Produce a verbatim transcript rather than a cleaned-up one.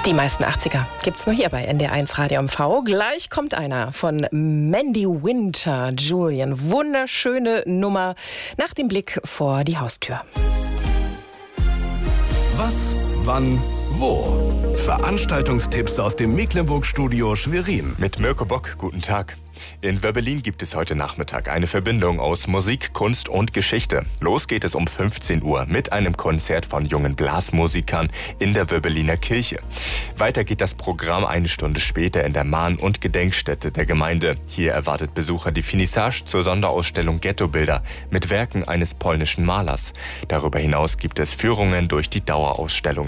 Die meisten achtziger gibt's nur hier bei N D R eins Radio M V. Gleich kommt einer von Mandy Winter, Julian. Wunderschöne Nummer nach dem Blick vor die Haustür. Was, wann, wo? Veranstaltungstipps aus dem Mecklenburg-Studio Schwerin. Mit Mirko Bock, guten Tag. In Wöbbelin gibt es heute Nachmittag eine Verbindung aus Musik, Kunst und Geschichte. Los geht es um fünfzehn Uhr mit einem Konzert von jungen Blasmusikern in der Wöbbeliner Kirche. Weiter geht das Programm eine Stunde später in der Mahn- und Gedenkstätte der Gemeinde. Hier erwartet Besucher die Finissage zur Sonderausstellung Ghettobilder mit Werken eines polnischen Malers. Darüber hinaus gibt es Führungen durch die Dauerausstellungen.